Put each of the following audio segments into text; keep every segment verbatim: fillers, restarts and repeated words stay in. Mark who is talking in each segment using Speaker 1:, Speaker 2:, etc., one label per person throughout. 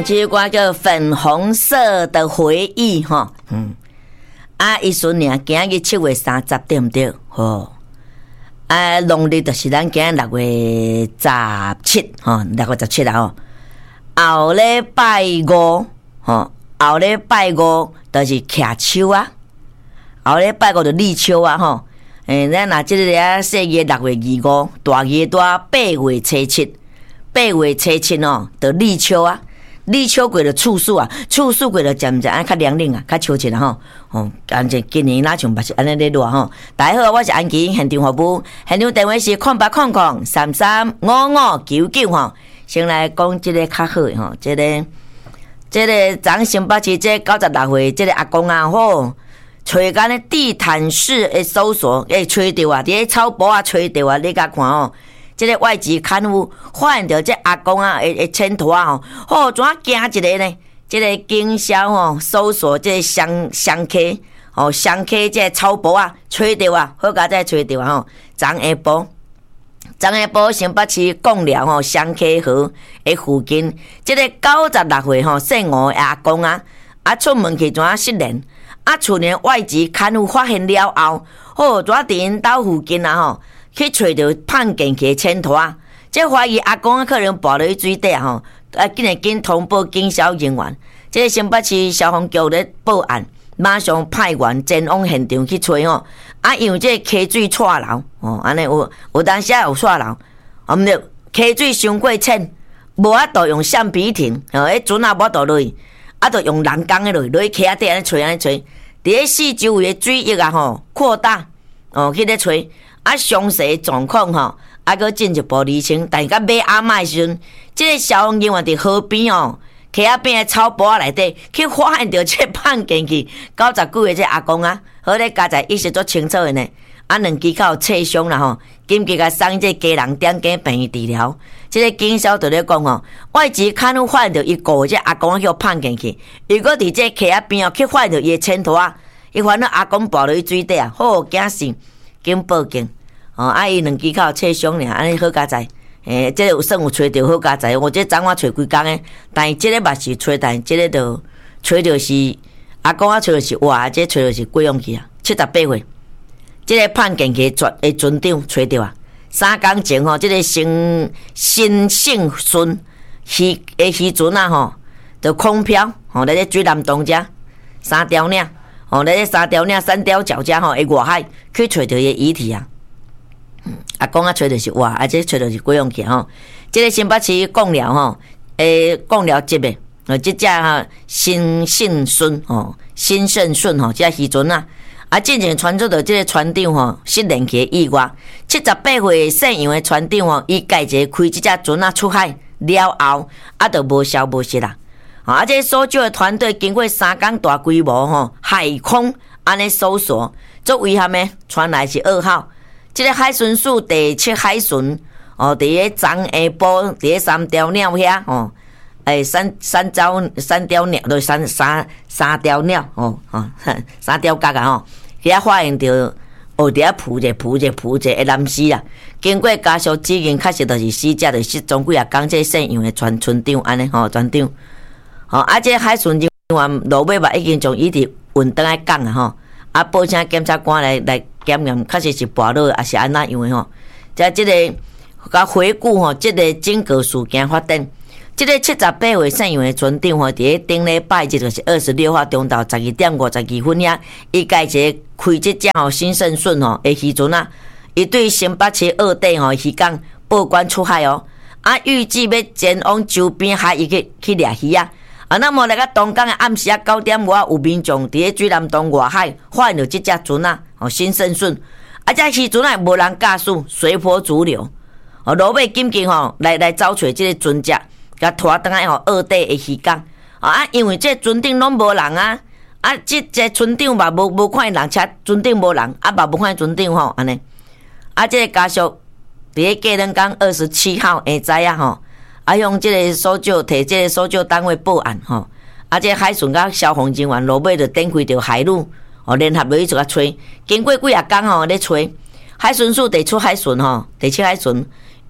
Speaker 1: 唱这歌叫《粉红色的回忆》哈，嗯，啊，伊孙呢，今日七月三十对毋对？吼，啊，农历就是咱今日六月十七，吼，六月十七啦吼。后礼拜五，吼，后礼拜五就是徛秋啊，后礼拜五就立秋啊，吼。诶，咱若即个啊，四月六月二五，大月大八月初七，八月初七哦，就立秋啊。立秋过就处暑啊，处暑过就渐渐啊较凉冷啊，较秋天啊吼。哦，感觉今年哪像不是安尼咧热吼。大家好，我是安琪，现场服务，现场电话是空八空空三三五五九九吼。先来讲即个较好诶吼，即个即个咱新北市这九十六岁即个阿公啊吼，找干咧地毯式诶搜索，诶吹着啊，伫咧草坡啊吹着啊，你甲看哦。即个外籍看护发现着这阿公啊，诶诶，牵拖啊吼，好怎惊一个呢？即个经销吼，搜索即个双双溪，吼双溪即个草坡啊，吹着啊，好佳再吹着啊吼。昨下晡，昨下晡新北市贡寮吼双溪河诶附近，即个九十六岁吼姓吴诶阿公啊，啊出门去怎失联？啊，厝内外籍看护发现了后，好怎伫因兜附近啊吼？去找到判进去牵拖啊！这怀疑阿公可能跋落去水底吼，啊，紧来紧通报警消人员。这个新北市消防局咧报案，马上派员前往现场去找吼。啊，因为这溪水错流哦，安尼有有当时有错流，啊毋对，溪水伤过浅，无法度用橡皮艇，哦，迄船也无法度落去，啊，着用人工诶落去，落去溪仔底安尼找安尼找，伫咧四周围诶水域啊吼扩大，哦，去咧找。啊，详细状况吼，啊，搁进一步厘清。但是到尾暗暝时阵，即、这个消防人员伫河边哦，溪仔边诶草坡仔内底，去发现着这判进去九十几岁这阿公啊，好咧加在意识足清楚诶呢。啊，两支口刺伤啦吼，紧急甲送这家人点检病院治疗。即、这个警消就咧讲吼，外籍看护发现着伊顾这阿公叫判进去，如果伫这溪仔边哦，去发现着伊诶牵拖啊，伊发现阿公跋落去水底啊，好惊死。经报警，哦，啊，伊两支口刺伤尔，安尼好佳哉。诶、欸，即、这个有算有找着好佳哉。我这昨晚找几工诶，但是即个嘛是找，但是即个就找着是阿公啊，找着是哇，即、这个找着是贵用去啊，七十八岁。即、这个判进去船诶船长找着啊，三工前吼，即、这个新新姓孙鱼诶渔船啊吼，就空飘吼，来咧水南东遮三条领。哦，咧三条领三条脚家吼，诶外海去找着伊遗体啊！嗯，阿公啊，找着是哇，啊，这找着是贵用去吼。即、这个新北市贡寮吼，诶，贡寮接诶，哦，即只哈新信顺吼，新胜顺吼，即渔船啊，啊，之前传出着即个船长吼失联去意外，七十八岁姓杨诶船长吼，伊家者开即只船啊出海了后，啊，就无消无息啦。啊！这搜救的团队经过三天大规模吼海空安尼搜索，最遗憾的传来是噩耗。这个海巡署第七海巡哦，伫咧昨下晡，伫咧三条鸟遐哦，诶三三条三条鸟，对三三三条鸟哦哦，三条角啊吼，遐发现着哦，伫遐浮者浮者浮者的男尸啊。经过家属指认，确实就是死者，就失踪几啊工，这姓杨的船船长安尼吼，船长。吼、哦，啊，这海巡人员落尾嘛已经将遗体运倒来港啊吼，啊，报请检察官来来检验，确实是跋落，还是安那样的吼。在这个甲回顾吼，这个整个事件发展，这个七十八岁姓杨的船长吼，伫咧顶礼拜日就是二十六号中昼十二点五十二分遐，伊家者开这只吼新胜顺吼的渔船啊，伊对新北市二地吼渔港报关出海哦，啊，预计要前往周边海域去去掠鱼啊。啊，那么来个东港的暗时啊九点外，有民众伫咧水南东外海发现到这只船啊，哦新胜顺，啊这渔船啊无人驾驶，随波逐流，哦落尾紧急吼来来找找这个船只，甲拖倒来吼二地的渔港，啊因为这船顶拢无人啊，啊这这船长嘛无无看人，车船顶无人，啊嘛无看船长吼安尼，啊这个家属伫咧过两天二十七号下早啊吼。啊，用即个搜救，摕即个搜救单位报案吼。啊，即个海巡甲消防人员落尾就展开着海路，哦，联合落去就甲找。经过几啊工吼咧找，海巡署第七海巡吼，第七海巡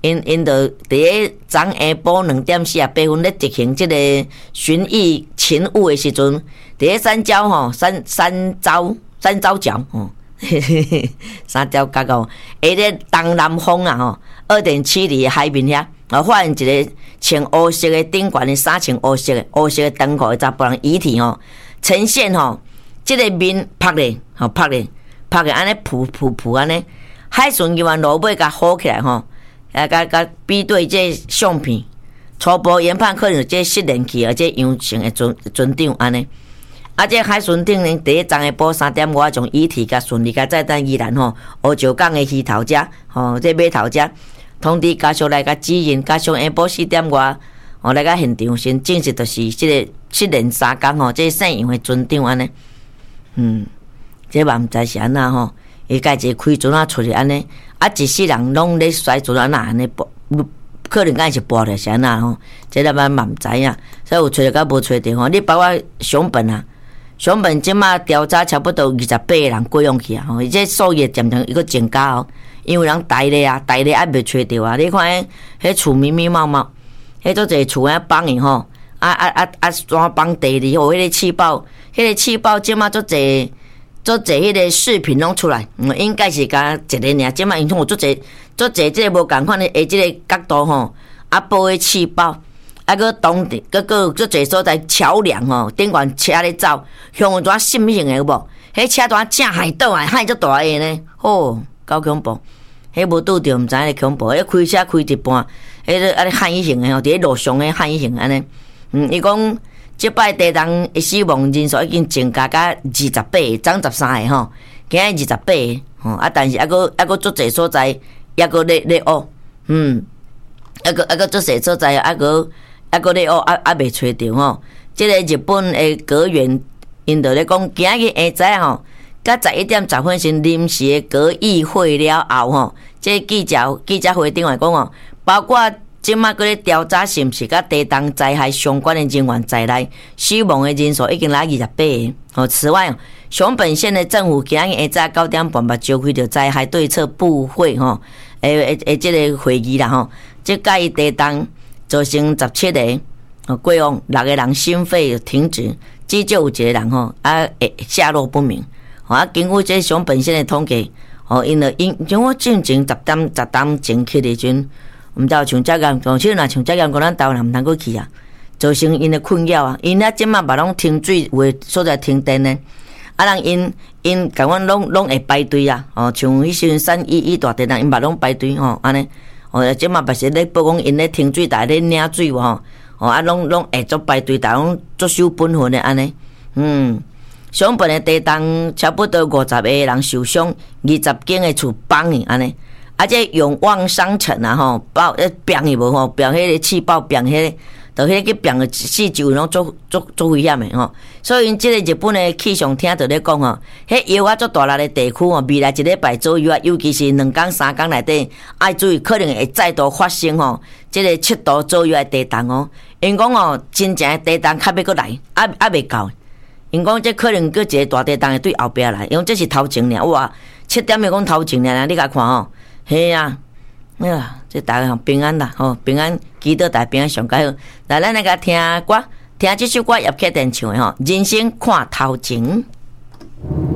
Speaker 1: 因因就伫个昨下晡两点四十八分咧执行即个巡弋勤务的时阵，伫个三礁吼，三三洲三洲礁吼，三礁角哦，下咧东南风啊吼，二点七里海面遐，啊发现一个穿乌色的顶悬的衫穿乌色的乌色的长裤的查甫人遗体吼，呈现吼，即个面拍咧，吼拍咧，拍咧安尼噗噗噗安尼，海巡人员落尾甲好起来吼。啊，甲甲比对这相片，初步研判可能是这失联去，而且阳性的船船长安尼。啊，这海巡顶呢，第一昨下晡三点外，将遗体甲顺利甲载到宜兰吼乌石港的鱼头遮，吼这码头遮，通知家属来甲指引，加上下晡四点外，吼来甲现场先证实，就是这个失联三工吼，这姓杨的船长安尼。嗯，这嘛毋知是安那吼。伊家己开船啊出去安尼，啊一世人拢咧甩船啊那安尼，可能敢是跋着是安那吼，这咱嘛嘛毋知影，所以有找着甲无找着吼。你包括熊本啊，熊本即马调查差不多二十八个人过用去啊，吼，而且数字渐渐一个增加哦，因为人呆咧啊，呆咧还未找着啊。你看迄迄厝密密麻麻，迄做侪厝啊放去吼，啊啊啊啊山放地里吼，迄个气爆，迄个气爆即马做侪。做侪迄个视频拢出来，嗯，应该是甲一个尔，即摆因通有做侪做侪即个无共款的下即个角度吼，啊报的气爆，啊个当地个个做侪所在桥梁吼，顶悬车咧走，向怎心形的有无？迄车怎正海倒来，海足大个呢？哦，够恐怖！迄无拄着，毋知影恐怖。迄开车开一半，迄个啊咧海型的吼，伫咧路上的海型安尼。嗯，伊讲。即摆地动死亡人数已经增加到二十八个，涨十三个吼，今日二十八个吼，啊，但是还阁还阁足侪所在，还阁咧咧学，嗯，还阁还阁足侪所在，还阁还阁咧学，还还未找着吼。即个日本的阁员，因着咧讲，今日下晝吼，到十一點十分是臨時的閣議會了後吼，即記者記者會頂來講哦，包括。即馬佫咧調查是毋是甲地動災害相關的人員在內，死亡的人數已經來二十八個。哦，此外，熊本縣的政府今日下晝九點半捌召開着災害對策部會吼，誒誒誒，即個會議啦吼，即介意地動造成十七個哦過往六個人心肺停止，至少有一個人吼啊誒下落不明。吼啊，經過即熊本縣的統計，哦，因為因像我進前十點十點前去的陣。毋知有像遮嚴，而且若像遮嚴，講咱台灣人毋通過去啊，造成因的困擾啊。因遐即馬嘛攏停水，有誒所在停電呢。啊，人因因共阮攏攏會排隊啊。哦，像迄時陣三一一大地震，因嘛攏排隊吼，安尼。哦，即馬嘛是咧報講因咧停水，大咧領水喎吼。哦，啊，攏攏會做排隊，大攏做守本分的安尼。嗯，上本的地震差不多五十個人受傷，二十間的厝崩去安尼。啊，这永旺商城啊，吼，爆迄变去无吼，变迄个气爆，变迄个，就迄个去变个四周拢做做做危险的吼。所以因即个日本的气象厅就咧讲吼，迄摇啊做大力的地区吼，未来一礼拜左右啊，尤其是两天三天内底，爱注意可能会再度发生吼，即个七度左右的地震哦。因讲哦，真正的地震较要搁来，啊啊未够。因讲这可能搁一个大地震会对后壁来，因为这是头前尔，哇，七点的讲头前尔，你甲看吼。嘿啊，哎呀，这大家平安啦，吼，平安，祈祷大家平安上解好。来，咱来个听歌，听这首歌叶启田唱的吼，人生看头前。